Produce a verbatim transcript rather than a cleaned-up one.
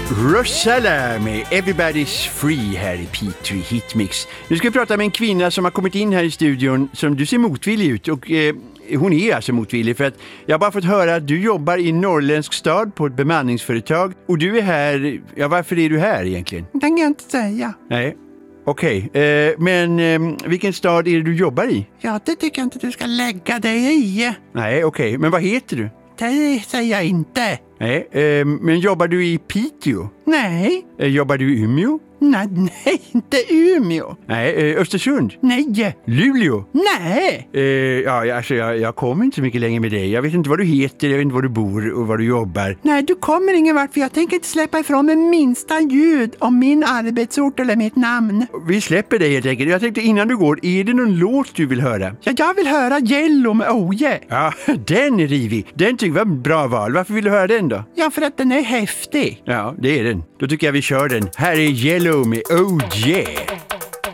Rosella med Everybody's Free här i P tre Hitmix. Nu ska vi prata med en kvinna som har kommit in här i studion som du ser motvillig ut och eh, hon är alltså motvillig för att jag har bara fått höra att du jobbar i en norrländsk stad på ett bemanningsföretag och du är här, ja varför är du här egentligen? Det kan jag inte säga. Nej, okej. Okay. Eh, men eh, vilken stad är det du jobbar i? Ja, det tycker jag inte du ska lägga dig i. Nej, okej. Okay. Men vad heter du? Det säger jag inte. Nej, eh, men jobbar du i Piteå? Nej. Eh, jobbar du i Umeå? Nej, nej, inte Umeå. Nej, eh, Östersund? Nej. Luleå? Nej. Eh, ja, alltså jag, jag kommer inte så mycket längre med dig. Jag vet inte vad du heter, jag vet inte var du bor och var du jobbar. Nej, du kommer ingen vart för jag tänker inte släppa ifrån med minsta ljud om min arbetsort eller mitt namn. Vi släpper dig helt enkelt. Jag tänkte innan du går, är det någon låt du vill höra? Ja, jag vill höra Yellow med Oje. Ja, den är rivig. Den tycker jag var en bra val. Varför vill du höra den då? Ja, för att den är häftig. Ja, det är den. Då tycker jag vi kör den. Här är Yellow med Oh Yeah.